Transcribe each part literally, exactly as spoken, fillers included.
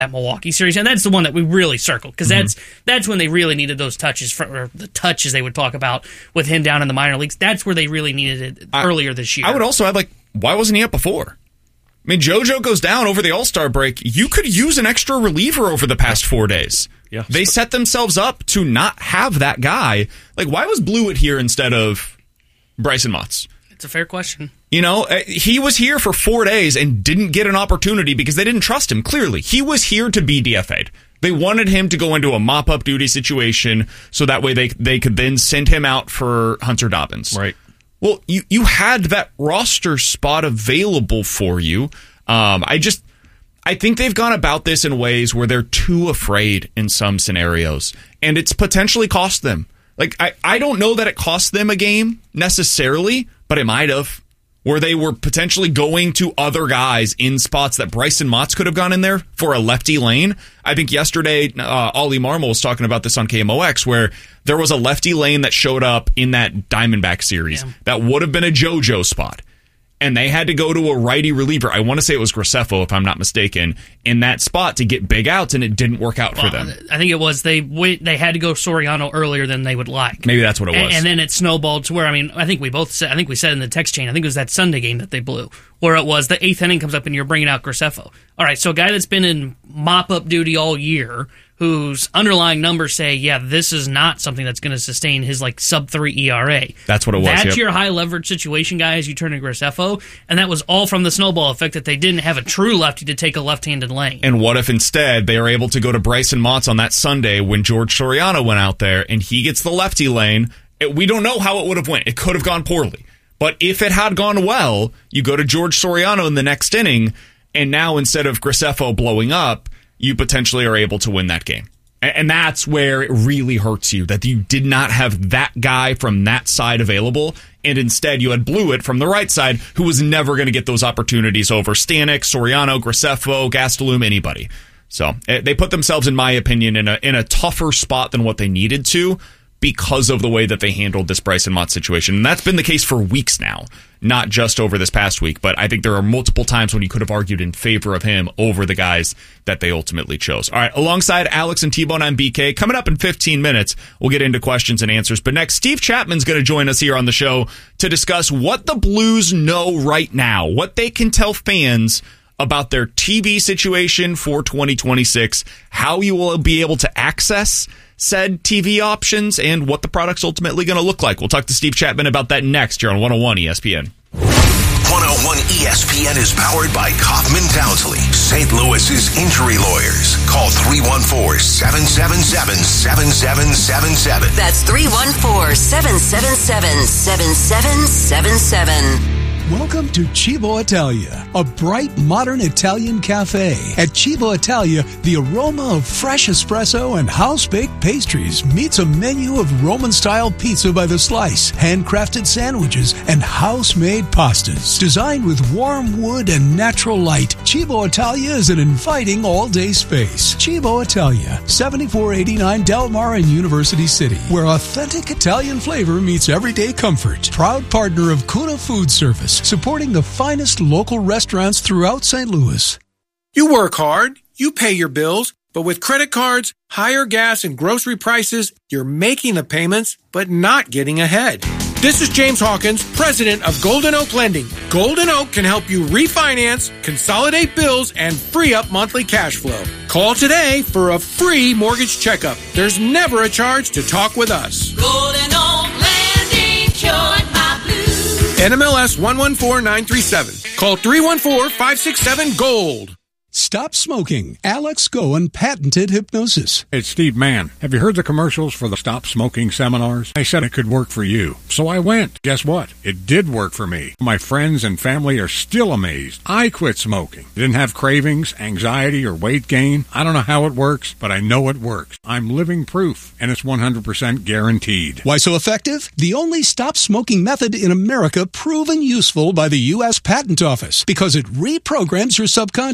that Milwaukee series, and that's the one that we really circled, because Mm-hmm. that's that's when they really needed those touches, for, or the touches they would talk about with him down in the minor leagues. That's where they really needed it I, earlier this year. I would also add, like, why wasn't he up before? I mean, JoJo goes down over the All-Star break. You could use an extra reliever over the past four days. Yeah. They set themselves up to not have that guy. Like, why was Blewett here instead of Bryson Motts? It's a fair question. You know, he was here for four days and didn't get an opportunity because they didn't trust him. Clearly, he was here to be D F A'd. They wanted him to go into a mop-up duty situation so that way they they could then send him out for Hunter Dobbins. Right. Well, you, you had that roster spot available for you. Um, I just, I think they've gone about this in ways where they're too afraid in some scenarios, and it's potentially cost them. Like, I, I don't know that it cost them a game necessarily, but it might have, where they were potentially going to other guys in spots that Bryson Motts could have gone in there for a lefty lane. I think yesterday, uh, Ollie Marmol was talking about this on K M O X, where there was a lefty lane that showed up in that Diamondback series Yeah. that would have been a JoJo spot. And they had to go to a righty reliever. I want to say it was Graceffo, if I'm not mistaken, in that spot to get big outs, and it didn't work out Well, for them. I think it was they wait, they had to go Soriano earlier than they would like. Maybe that's what it was. And, and then it snowballed to where, I mean, I think we both said, I think we said in the text chain, I think it was that Sunday game that they blew, where it was the eighth inning comes up and you're bringing out Graceffo. All right, so a guy that's been in mop-up duty all year, whose underlying numbers say, yeah, this is not something that's going to sustain his like sub three E R A. That's what it was. That's yep. your high leverage situation, guys. You turn to Graceffo, and that was all from the snowball effect that they didn't have a true lefty to take a left-handed lane. And what if instead they are able to go to Bryson Motts on that Sunday when George Soriano went out there and he gets the lefty lane? It, we don't know how it would have went. It could have gone poorly. But if it had gone well, you go to George Soriano in the next inning, and now instead of Graceffo blowing up, you potentially are able to win that game. And that's where it really hurts you, that you did not have that guy from that side available, and instead you had Blewett from the right side, who was never going to get those opportunities over Stanek, Soriano, Graceffo, Gastelum, anybody. So they put themselves, in my opinion, in a in a tougher spot than what they needed to because of the way that they handled this Bryson Motts situation. And that's been the case for weeks now, not just over this past week. But I think there are multiple times when you could have argued in favor of him over the guys that they ultimately chose. All right, alongside Alex and T-Bone, I'm B K. Coming up in fifteen minutes, we'll get into questions and answers. But next, Steve Chapman's going to join us here on the show to discuss what the Blues know right now, what they can tell fans about their T V situation for twenty twenty-six, how you will be able to access said T V options, and what the product's ultimately going to look like. We'll talk to Steve Chapman about that next here on one oh one E S P N. one oh one E S P N is powered by Kaufman Townsley, Saint Louis's injury lawyers. Call three one four, seven seven seven, seven seven seven seven. That's three one four, seven seven seven, seven seven seven seven. Welcome to Cibo Italia, a bright, modern Italian cafe. At Cibo Italia, the aroma of fresh espresso and house-baked pastries meets a menu of Roman-style pizza by the slice, handcrafted sandwiches, and house-made pastas. Designed with warm wood and natural light, Cibo Italia is an inviting all-day space. Cibo Italia, seventy-four eighty-nine Del Mar in University City, where authentic Italian flavor meets everyday comfort. Proud partner of Kuna Food Service, supporting the finest local restaurants throughout Saint Louis. You work hard, you pay your bills, but with credit cards, higher gas, and grocery prices, you're making the payments, but not getting ahead. This is James Hawkins, president of Golden Oak Lending. Golden Oak can help you refinance, consolidate bills, and free up monthly cash flow. Call today for a free mortgage checkup. There's never a charge to talk with us. Golden Oak Lending, cured my blues. N M L S one one four nine three seven. Call three one four, five six seven, GOLD. Stop smoking. Alex Goen patented hypnosis. It's Steve Mann. Have you heard the commercials for the Stop Smoking seminars? I said it could work for you. So I went. Guess what? It did work for me. My friends and family are still amazed. I quit smoking. Didn't have cravings, anxiety, or weight gain. I don't know how it works, but I know it works. I'm living proof, and it's one hundred percent guaranteed. Why so effective? The only stop smoking method in America proven useful by the U S Patent Office because it reprograms your subconscious.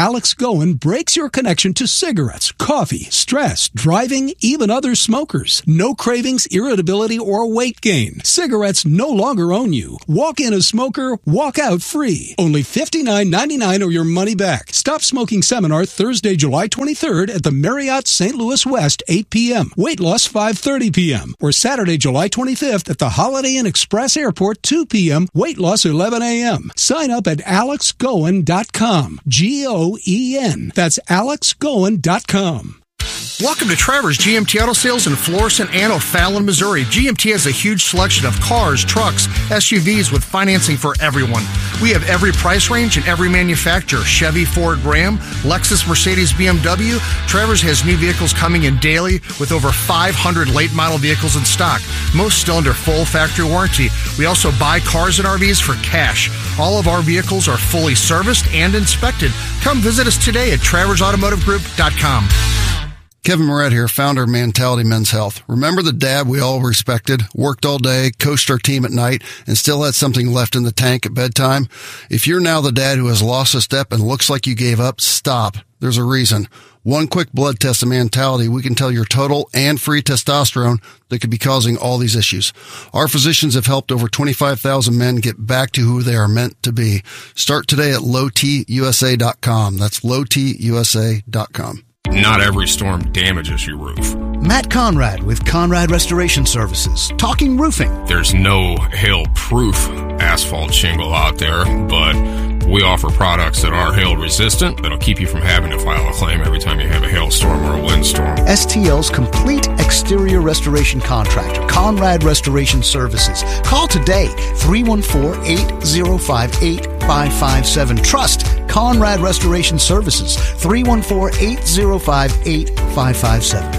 Alex Goen breaks your connection to cigarettes, coffee, stress, driving, even other smokers. No cravings, irritability, or weight gain. Cigarettes no longer own you. Walk in a smoker, walk out free. Only fifty-nine ninety-nine or your money back. Stop Smoking Seminar Thursday, July twenty-third at the Marriott Saint Louis West, eight p.m. Weight loss, five thirty p.m. Or Saturday, July twenty-fifth at the Holiday Inn Express Airport, two p.m. Weight loss, eleven a.m. Sign up at alex goen dot com. G O E N. That's alex goen dot com. Welcome to Trevor's G M T Auto Sales in Florissant and O'Fallon, Missouri. G M T has a huge selection of cars, trucks, S U Vs with financing for everyone. We have every price range and every manufacturer. Chevy, Ford, Ram, Lexus, Mercedes, B M W. Trevor's has new vehicles coming in daily with over five hundred late model vehicles in stock, most still under full factory warranty. We also buy cars and R Vs for cash. All of our vehicles are fully serviced and inspected. Come visit us today at travers automotive group dot com. Kevin Moret here, founder of Mentality Men's Health. Remember the dad we all respected, worked all day, coached our team at night, and still had something left in the tank at bedtime? If you're now the dad who has lost a step and looks like you gave up, stop. There's a reason. One quick blood test of Mentality, we can tell your total and free testosterone that could be causing all these issues. Our physicians have helped over twenty-five thousand men get back to who they are meant to be. Start today at low t u s a dot com. That's low t u s a dot com. Not every storm damages your roof. Matt Conrad with Conrad Restoration Services. Talking roofing. There's no hail-proof asphalt shingle out there, but we offer products that are hail-resistant that'll keep you from having to file a claim every time you have a hailstorm or a windstorm. S T L's complete exterior restoration contractor, Conrad Restoration Services. Call today, three one four, eight zero five, eight five five seven. Trust Conrad Restoration Services, three one four, eight zero five, eight five five seven.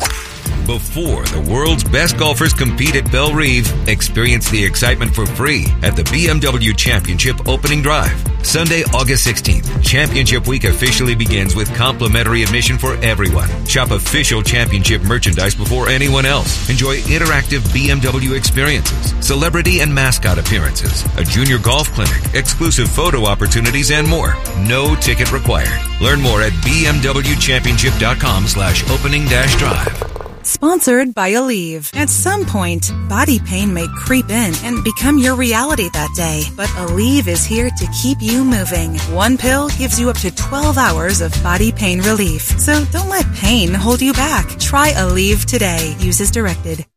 Before the world's best golfers compete at Belle Reve, experience the excitement for free at the B M W Championship Opening Drive. Sunday, August sixteenth, Championship Week officially begins with complimentary admission for everyone. Shop official championship merchandise before anyone else. Enjoy interactive B M W experiences, celebrity and mascot appearances, a junior golf clinic, exclusive photo opportunities, and more. No ticket required. Learn more at b m w championship dot com slash opening dash drive. Sponsored by Aleve. At some point, body pain may creep in and become your reality that day. But Aleve is here to keep you moving. One pill gives you up to twelve hours of body pain relief. So don't let pain hold you back. Try Aleve today. Use as directed.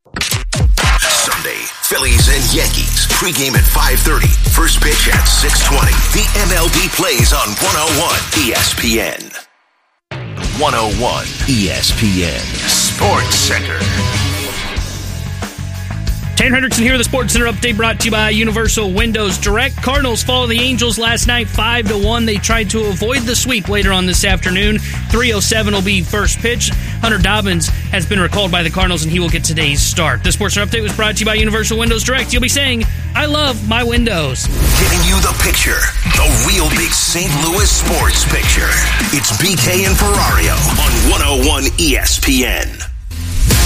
Sunday, Phillies and Yankees. Pregame at five thirty. First pitch at six twenty. The M L B plays on one oh one E S P N. one oh one E S P N Sports Center. Tanner Hendrickson here, the Sports Center update brought to you by Universal Windows Direct. Cardinals follow the Angels last night five to one. They tried to avoid the sweep later on this afternoon. three oh seven will be first pitch. Hunter Dobbins has been recalled by the Cardinals, and he will get today's start. The Sports Center update was brought to you by Universal Windows Direct. You'll be saying, I love my windows. Giving you the picture, the real big Saint Louis sports picture. It's B K and Ferrario on one oh one E S P N.